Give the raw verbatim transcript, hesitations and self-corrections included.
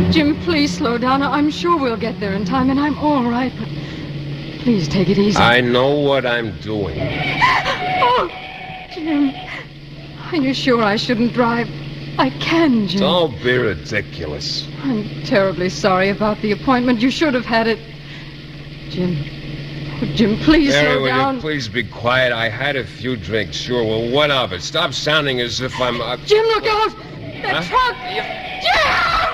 Jim, please slow down. I'm sure we'll get there in time, and I'm all right, but please take it easy. I know what I'm doing. Oh, Jim, are you sure I shouldn't drive? I can, Jim. Don't be ridiculous. I'm terribly sorry about the appointment. You should have had it. Jim, oh, Jim, please Mary, slow will down. you please be quiet? I had a few drinks, sure. Well, what of it? Stop sounding as if I'm... Uh... Jim, look out! That Huh? truck! Jim!